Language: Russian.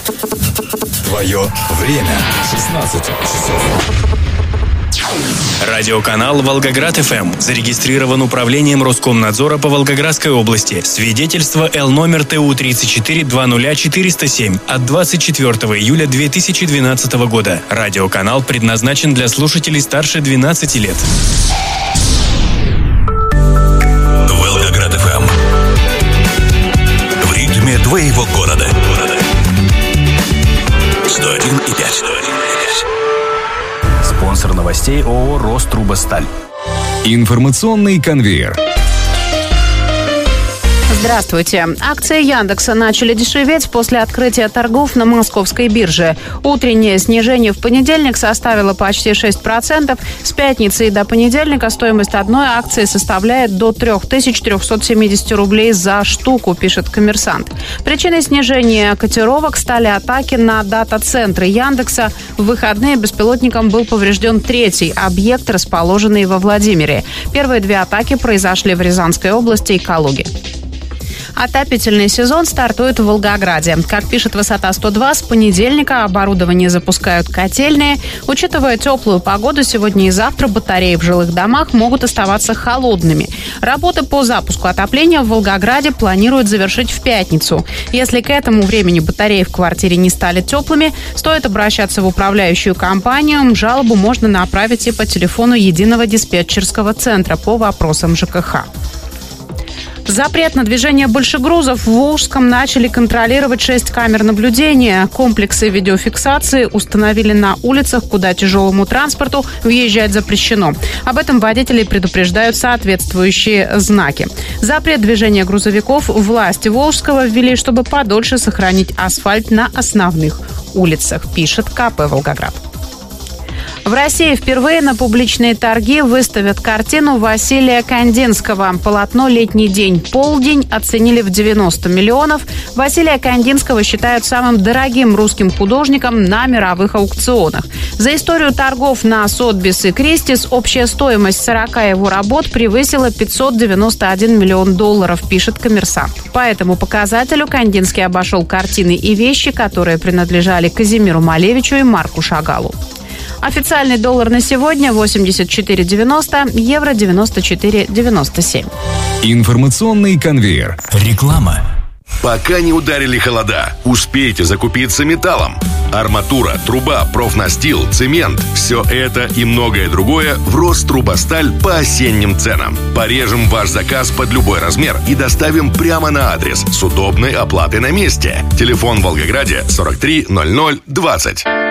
Твое время. 16 часов. Радиоканал «Волгоград-ФМ» зарегистрирован управлением Роскомнадзора по Волгоградской области. Свидетельство Л-номер ТУ-34-20407 от 24 июля 2012 года. Радиоканал предназначен для слушателей старше 12 лет. Волгоград-ФМ. В ритме твоего города. 101,5. Спонсор новостей ООО «Рострубосталь». Информационный конвейер. Здравствуйте. Акции Яндекса начали дешеветь после открытия торгов на московской бирже. Утреннее снижение в понедельник составило почти 6%. С пятницы до понедельника стоимость одной акции составляет до 3370 рублей за штуку, пишет «Коммерсант». Причиной снижения котировок стали атаки на дата-центры Яндекса. В выходные беспилотником был поврежден третий объект, расположенный во Владимире. Первые две атаки произошли в Рязанской области и Калуге. Отопительный сезон стартует в Волгограде. Как пишет «Высота-102», с понедельника оборудование запускают котельные. Учитывая теплую погоду, сегодня и завтра батареи в жилых домах могут оставаться холодными. Работы по запуску отопления в Волгограде планируют завершить в пятницу. Если к этому времени батареи в квартире не стали теплыми, стоит обращаться в управляющую компанию. Жалобу можно направить и по телефону единого диспетчерского центра по вопросам ЖКХ. Запрет на движение большегрузов в Волжском начали контролировать 6 камер наблюдения. Комплексы видеофиксации установили на улицах, куда тяжелому транспорту въезжать запрещено. Об этом водителей предупреждают соответствующие знаки. Запрет движения грузовиков власти Волжского ввели, чтобы подольше сохранить асфальт на основных улицах, пишет КП «Волгоград». В России впервые на публичные торги выставят картину Василия Кандинского. Полотно «Летний день. Полдень» оценили в 90 миллионов. Василия Кандинского считают самым дорогим русским художником на мировых аукционах. За историю торгов на Сотбис и Кристис общая стоимость 40 его работ превысила $591 миллион, пишет «Коммерсант». По этому показателю Кандинский обошел картины и вещи, которые принадлежали Казимиру Малевичу и Марку Шагалу. Официальный доллар на сегодня 84,90, евро 94,97. Информационный конвейер. Реклама. Пока не ударили холода, успейте закупиться металлом. Арматура, труба, профнастил, цемент – все это и многое другое в Рострубосталь по осенним ценам. Порежем ваш заказ под любой размер и доставим прямо на адрес с удобной оплатой на месте. Телефон в Волгограде 43 00 20.